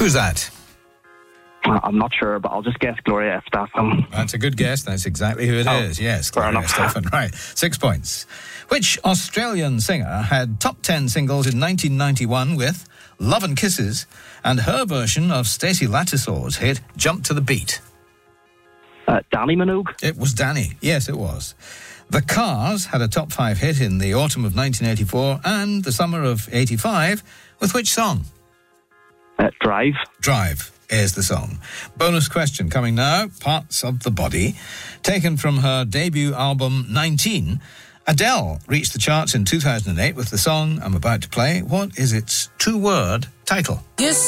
Who's that? I'm not sure, but I'll just guess Gloria Estefan. That's a good guess. That's exactly who it is. Yes, Gloria Estefan. Right. 6 points. Which Australian singer had top 10 singles in 1991 with Love and Kisses and her version of Stacey Lattisor's hit Jump to the Beat? Danny Minogue? It was Danny. Yes, it was. The Cars had a top 5 hit in the autumn of 1984 and the summer of 85 with which song? Drive. Drive is the song. Bonus question coming now. Parts of the Body. Taken from her debut album 19, Adele reached the charts in 2008 with the song I'm about to play. What is its 2-word title? Yes.